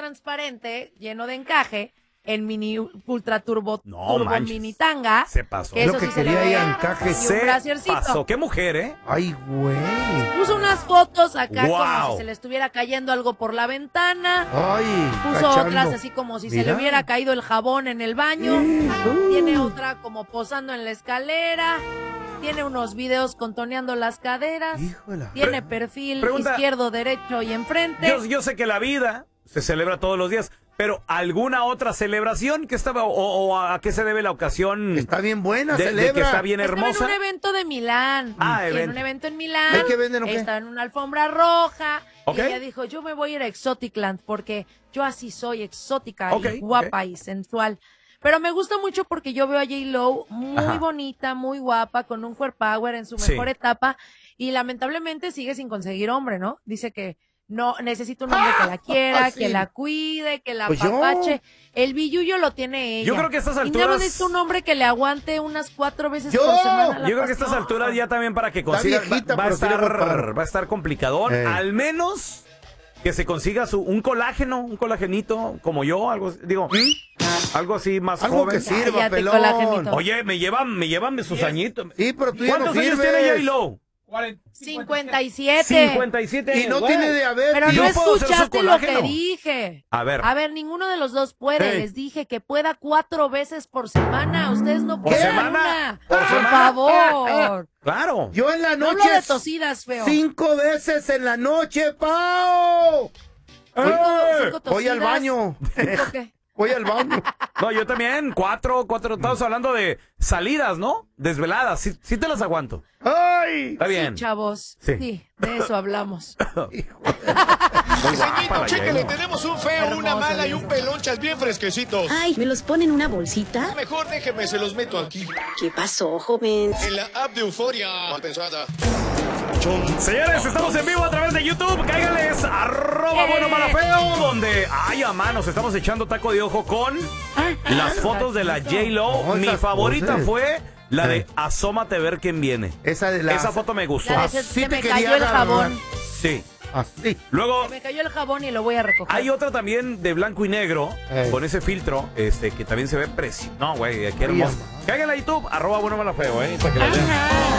transparente, lleno de encaje, en mini ultra turbo manches. mini tanga. Se pasó. Que eso Lo que sí se le quería ve, ella, encaje. y un Se brasiercito. pasó. Qué mujer, ¿eh? Ay, güey. Puso unas fotos acá Wow. como si se le estuviera cayendo algo por la ventana. Ay, Puso cachando. otras así como si se le Mira. hubiera caído el jabón en el baño. Tiene otra como posando en la escalera. Tiene unos videos contoneando las caderas. Híjola. Tiene perfil pregunta- izquierdo, derecho y enfrente. Yo sé que la vida se celebra todos los días, pero ¿alguna otra celebración que estaba o a qué se debe la ocasión Está bien buena, de que celebra. está bien Estaba hermosa? en un evento de Milán. Ah, En evento. un evento en Milán. ¿Hay que vender o qué? Estaba en una alfombra roja. Ok. Y ella dijo, yo me voy a ir a Exoticland porque yo así soy exótica Ok, y guapa y sensual. Pero me gusta mucho porque yo veo a J-Lo muy Ajá. bonita, muy guapa, con un core power en su Sí. mejor etapa. Y lamentablemente sigue sin conseguir hombre, ¿no? Dice que no, necesita un hombre que la quiera, Sí. que la cuide, que la Pues yo. apapache. El billullo lo tiene ella. Yo creo que a estas Y nada más alturas- necesita un hombre que le aguante unas 4 veces Yo. por semana. la Yo creo que a estas pasión. alturas ya también para que consiga viejita, va a pero tiene buen estar par. va a estar complicadón, al menos que se consiga un colágeno, un colagenito como yo, algo digo, algo así más Algo joven. que sirva, Cállate, pelón. colagenito. Oye, me llevan sus añitos. Sí, pero tú ya no ¿Cuántos años sirves. tiene J-Lo? 57. 57. Y no güey. tiene diabetes. Pero Yo no puedo hacer su escuchaste lo que colágeno. dije. A ver. A ver, ninguno de los dos puede. Sí. Les dije que pueda 4 veces por semana. Ustedes no ¿Por pueden semana? una. ¿Por Por semana? favor. Claro. Yo en la No noche. lo de tosidas, feo. 5 veces en la noche, Pao. Cinco Voy al tosidas. baño. ¿Cinco qué? Voy al baño. No, yo también. Cuatro. Estamos hablando de salidas, ¿no? Desveladas. Sí te las aguanto. ¡Ay! Está bien. Sí, chavos. Sí. Sí, de eso hablamos. Diseñito, chéquele, J-Lo. tenemos un feo, Hermoso, una mala y un Dios. pelonchas bien fresquecitos. Ay, ¿me los pone en una bolsita? Mejor déjeme, se los meto aquí. ¿Qué pasó, joven? En la app de Euforia. Mal pensada. Señores, estamos en vivo a través de YouTube. Cáiganles @bueno mala feo, donde ay, a manos estamos echando taco de ojo con las fotos de la J-Lo. No, Mi esas favorita poses. fue la de asómate a ver quién viene. Esa de la. Esa foto me gustó. La de Así se te me quería cayó el agarrar. jabón. Sí. Así. Luego Se me cayó el jabón y lo voy a recoger. hay otra también de blanco y negro Ey. con ese filtro, que también se ve precioso. No, güey, qué hermoso. Ay, Cáiganle a YouTube @bueno mala feo, para que la vean.